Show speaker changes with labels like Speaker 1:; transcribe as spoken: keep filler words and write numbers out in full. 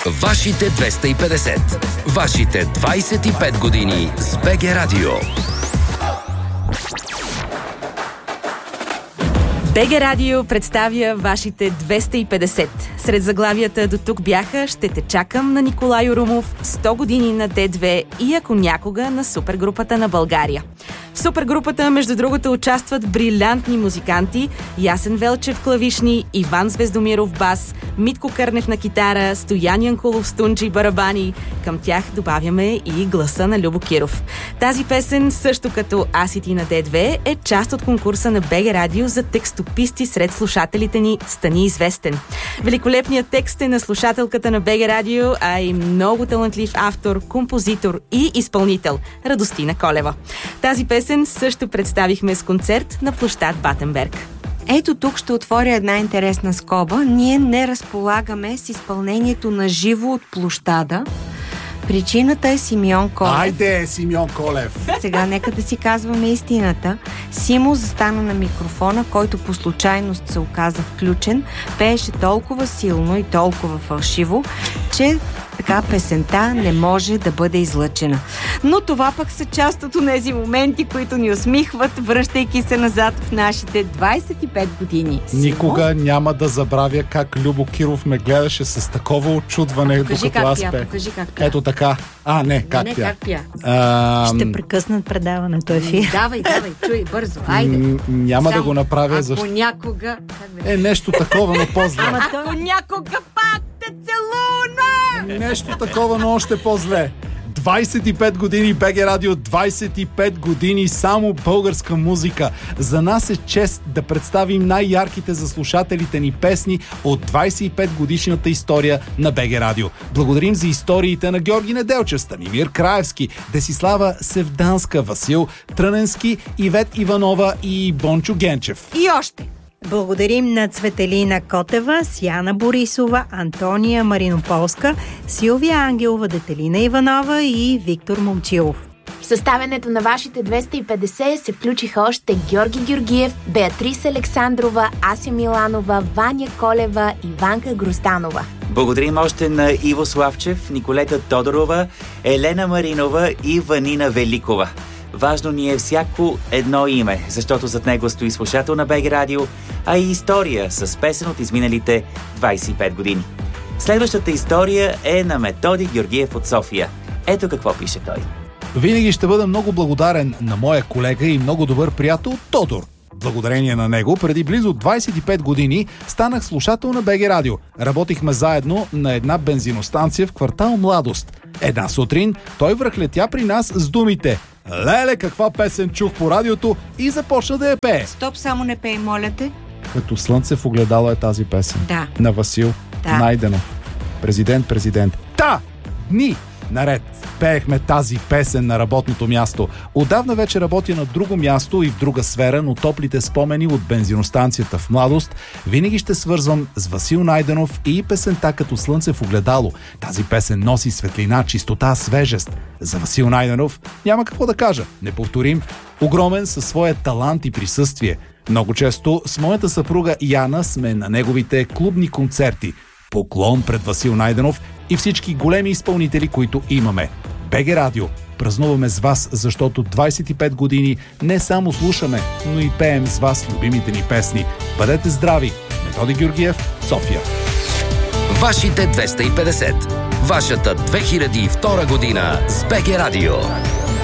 Speaker 1: Вашите двеста и петдесет. Вашите двайсет и пет години с БГ Радио.
Speaker 2: БГ Радио представя вашите двеста и петдесет. Сред заглавията до тук бяха "Ще те чакам" на Николай Орумов, сто години на Д две и "Ако някога" на супергрупата на България. В супергрупата, между другото, участват брилянтни музиканти: Ясен Велчев клавишни, Иван Звездомиров бас, Митко Кърнев на китара, Стоян Янкулов стунджи и барабани. Към тях добавяме и гласа на Любо Киров. Тази песен, също като "Аз и ти" на Д две, е част от конкурса на БГ Радио за текстописти сред слушателите ни "Стани известен". Великолепният текст е на слушателката на БГ Радио, а и много талантлив автор, композитор и изпълнител Радостина Колева. Тази песен също представихме с концерт на площад Батенберг.
Speaker 3: Ето тук ще отворя една интересна скоба. Ние не разполагаме с изпълнението на живо от площада. Причината е Симеон Колев.
Speaker 4: Айде, Симеон Колев!
Speaker 3: Сега нека да си казваме истината. Симо застана на микрофона, който по случайност се оказа включен, пееше толкова силно и толкова фалшиво, че така песента не може да бъде излъчена. Но това пък са част от тези моменти, които ни усмихват, връщайки се назад в нашите двайсет и пет години. Симо?
Speaker 4: Никога няма да забравя как Любо Киров ме гледаше с такова очудване,
Speaker 3: покажи
Speaker 4: докато аз пех.
Speaker 3: Покажи как пя.
Speaker 4: Ето така. А, не, как
Speaker 3: не,
Speaker 4: пя.
Speaker 3: как пя.
Speaker 4: А,
Speaker 2: Ще прекъснат предаването ефир.
Speaker 3: Давай, давай, чуй, бързо, айде.
Speaker 4: М- няма
Speaker 3: Само,
Speaker 4: да го направя,
Speaker 3: ако
Speaker 4: защото...
Speaker 3: някога... Как
Speaker 4: Е, нещо такова, но по-зле.
Speaker 3: Ако някога пак те целуна!
Speaker 4: Нещо такова, но още по-зле. двайсет и пет години БГ Радио, двайсет и пет години само българска музика. За нас е чест да представим най-ярките за слушателите ни песни от двайсет и пет годишната история на БГ Радио. Благодарим за историите на Георги Неделчев, Станимир Краевски, Десислава Севданска, Васил Тръненски, Ивет Иванова и Бончо Генчев.
Speaker 3: И още!
Speaker 5: Благодарим на Цветелина Котева, Сияна Борисова, Антония Маринополска, Силвия Ангелова, Детелина Иванова и Виктор Момчилов.
Speaker 6: В съставянето на вашите двеста и петдесет се включиха още Георги Георгиев, Беатрис Александрова, Ася Миланова, Ваня Колева и Ванка Гростанова.
Speaker 7: Благодарим още на Иво Славчев, Николета Тодорова, Елена Маринова и Ванина Великова. Важно ни е всяко едно име, защото зад него стои слушател на БГ Радио, а и история с песен от изминалите двайсет и пет години. Следващата история е на Методи Георгиев от София. Ето какво пише той.
Speaker 4: Винаги ще бъда много благодарен на моя колега и много добър приятел Тодор. Благодарение на него, преди близо двайсет и пет години станах слушател на БГ Радио. Работихме заедно на една бензиностанция в квартал Младост. Една сутрин той връхлетя при нас с думите: "Леле, каква песен чух по радиото", и започна да я пее.
Speaker 3: Стоп, само не пей, моля те.
Speaker 4: Като слънце в огледало е тази песен.
Speaker 3: Да.
Speaker 4: На Васил
Speaker 3: Да.
Speaker 4: Найденов. Президент, президент. Та! Дни наред пеехме тази песен на работното място. Отдавна вече работя на друго място и в друга сфера, но топлите спомени от бензиностанцията в Младост винаги ще свързвам с Васил Найденов и песента "Като слънце в огледало". Тази песен носи светлина, чистота, свежест. За Васил Найденов няма какво да кажа. Неповторим, огромен със своя талант и присъствие. Много често с моята съпруга Яна сме на неговите клубни концерти. Поклон пред Васил Найденов и всички големи изпълнители, които имаме. БГ Радио. Празнуваме с вас, защото двайсет и пет години не само слушаме, но и пеем с вас любимите ни песни. Бъдете здрави! Методи Георгиев, София.
Speaker 1: Вашите двеста и петдесет. Вашата две хиляди и втора година с БГ Радио.